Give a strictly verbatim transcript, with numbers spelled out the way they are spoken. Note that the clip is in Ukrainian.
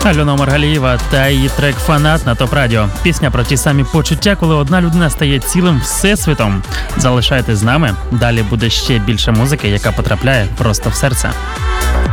Альона Маргалієва та її трек «Фанат» на Топ Радіо. Пісня про ті самі почуття, коли одна людина стає цілим всесвітом. Залишайтесь з нами. Далі буде ще більше музики, яка потрапляє просто в серце.